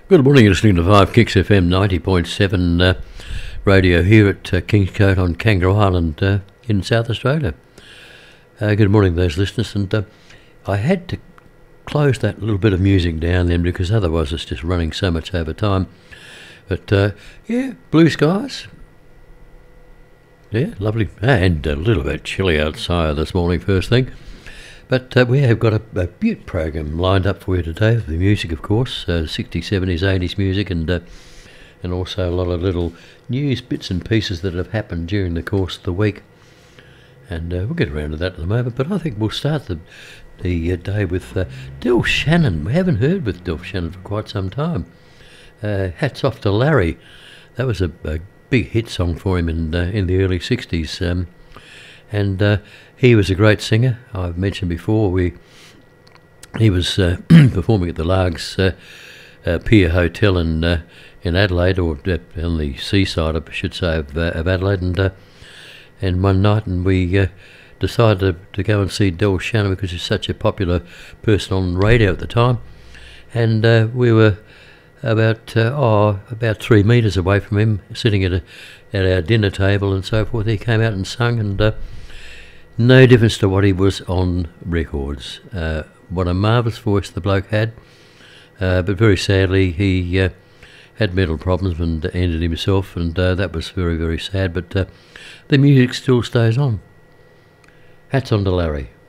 Good morning, you're listening to 5 Kicks FM 90.7 radio here at Kingscote on Kangaroo Island in South Australia. Good morning, those listeners, and I had to close that little bit of music down then because otherwise it's just running so much over time. But yeah, blue skies. Yeah, lovely, and a little bit chilly outside this morning first thing. But we have got a beaut program lined up for you today, with the music, of course, 60s, 70s, 80s music, and also a lot of little news bits and pieces that have happened during the course of the week. And we'll get around to that in a moment, but I think we'll start the day with Del Shannon. We haven't heard with Del Shannon for quite some time. Hats off to Larry. That was a big hit song for him in the early 60s. And he was a great singer. I've mentioned before he was performing at the Largs Pier Hotel in Adelaide, or on the seaside, I should say, of Adelaide. And one night, and we decided to go and see Del Shannon because he's such a popular person on radio at the time. And we were about 3 metres away from him, sitting at our dinner table and so forth. He came out and sung, and no difference to what he was on records. What a marvellous voice the bloke had, but very sadly he had mental problems and ended himself, and that was very, very sad, but the music still stays on. Hats on to Larry.